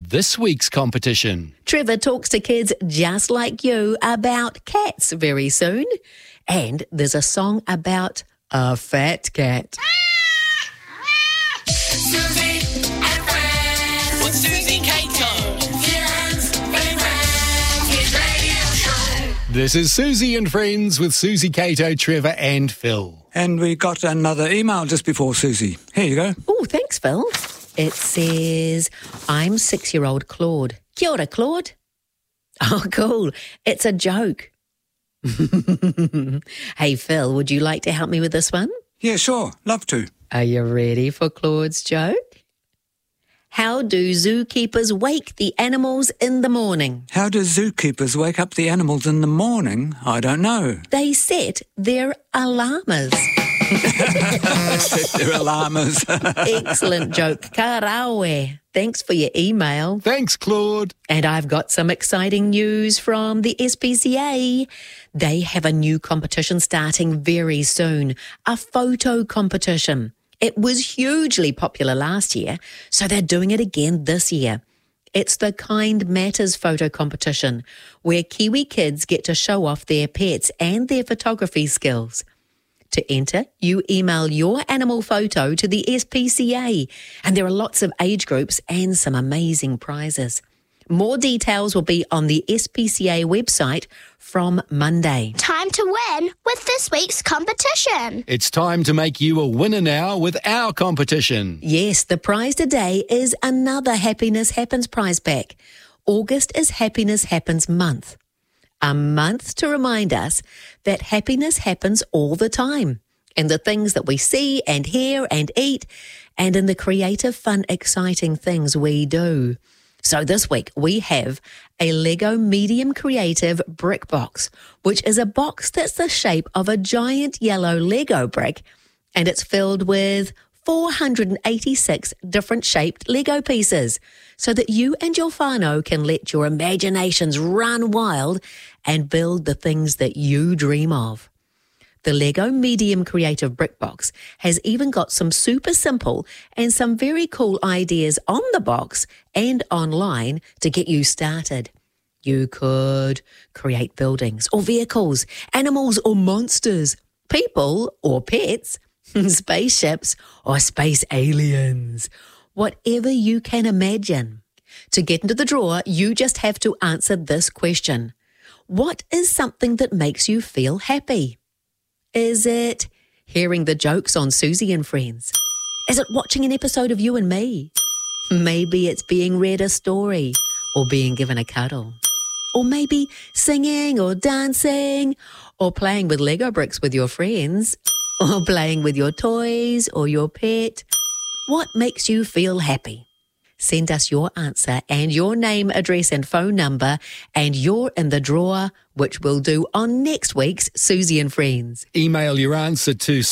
this week's competition. Trevor talks to kids just like you about cats very soon. And there's a song about a fat cat. Susie and Friends with Susie Cato. Kids Radio Show. This is Susie and Friends with Susie Cato, Trevor and Phil. And we got another email just before Susie. Here you go. Oh, thanks, Phil. It says, I'm 6-year-old Claude. Kia ora, Claude. Oh, cool. It's a joke. Hey, Phil, would you like to help me with this one? Yeah, sure. Love to. Are you ready for Claude's joke? How do zookeepers wake the animals in the morning? How do zookeepers wake up the animals in the morning? I don't know. They set their alarmers. Set their alarmers. Excellent joke. Karawe. Thanks for your email. Thanks, Claude. And I've got some exciting news from the SPCA. They have a new competition starting very soon, a photo competition. It was hugely popular last year, so they're doing it again this year. It's the Kind Matters photo competition, where Kiwi kids get to show off their pets and their photography skills. To enter, you email your animal photo to the SPCA, and there are lots of age groups and some amazing prizes. More details will be on the SPCA website from Monday. Time to win with this week's competition. It's time to make you a winner now with our competition. Yes, the prize today is another Happiness Happens prize pack. August is Happiness Happens month. A month to remind us that happiness happens all the time in the things that we see and hear and eat and in the creative, fun, exciting things we do. So this week we have a Lego Medium Creative brick box, which is a box that's the shape of a giant yellow Lego brick, and it's filled with 486 different shaped Lego pieces so that you and your whānau can let your imaginations run wild and build the things that you dream of. The Lego Medium Creative Brick Box has even got some super simple and some very cool ideas on the box and online to get you started. You could create buildings or vehicles, animals or monsters, people or pets, spaceships or space aliens, whatever you can imagine. To get into the draw, you just have to answer this question. What is something that makes you feel happy? Is it hearing the jokes on Susie and Friends? Is it watching an episode of You and Me? Maybe it's being read a story or being given a cuddle. Or maybe singing or dancing or playing with Lego bricks with your friends or playing with your toys or your pet. What makes you feel happy? Send us your answer and your name, address and phone number, and you're in the draw, which we'll do on next week's Susie and Friends. Email your answer to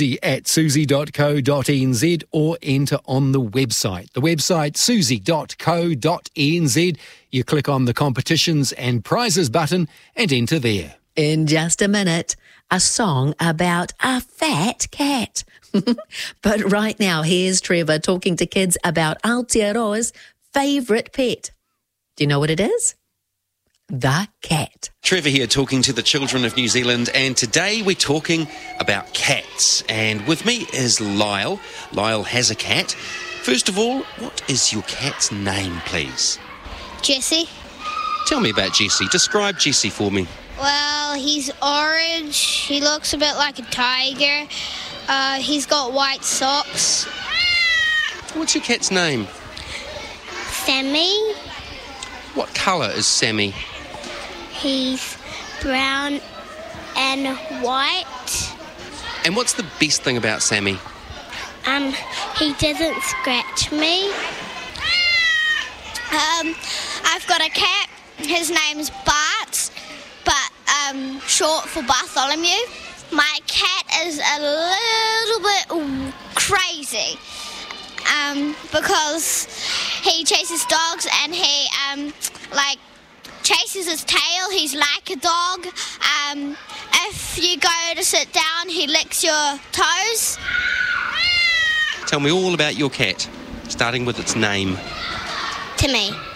susie@susie.co.nz or enter on the website. The website, susie.co.nz. You click on the competitions and prizes button and enter there. In just a minute, a song about a fat cat. But right now, here's Trevor talking to kids about Aotearoa's favourite pet. Do you know what it is? The cat. Trevor here talking to the children of New Zealand, and today we're talking about cats. And with me is Lyle. Lyle has a cat. First of all, what is your cat's name, please? Jesse? Tell me about Jessie. Describe Jessie for me. Well, he's orange. He looks a bit like a tiger. He's got white socks. What's your cat's name? Sammy? What colour is Sammy? He's brown and white. And what's the best thing about Sammy? He doesn't scratch me. I've got a cat. His name's Bart, but short for Bartholomew. My cat is a little bit crazy because he chases dogs and he chases his tail. He's like a dog. If you go to sit down, he licks your toes. Tell me all about your cat, starting with its name. Timmy.